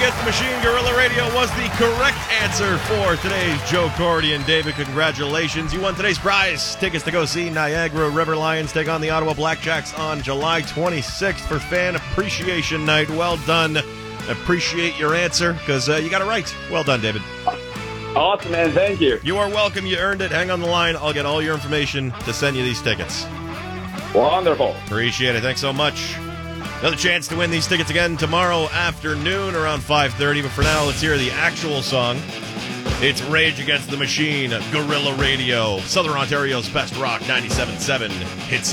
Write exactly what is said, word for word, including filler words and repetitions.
Against the Machine, Guerrilla Radio was the correct answer for today's Joe Cordy. And David, congratulations. You won today's prize. Tickets to go see Niagara River Lions take on the Ottawa Blackjacks on July twenty-sixth for Fan Appreciation Night. Well done. Appreciate your answer because uh, you got it right. Well done, David. Awesome, man. Thank you. You are welcome. You earned it. Hang on the line. I'll get all your information to send you these tickets. Wonderful. Appreciate it. Thanks so much. Another chance to win these tickets again tomorrow afternoon around five thirty. But for now, let's hear the actual song. It's Rage Against the Machine, Guerrilla Radio, Southern Ontario's best rock, ninety-seven point seven Hits.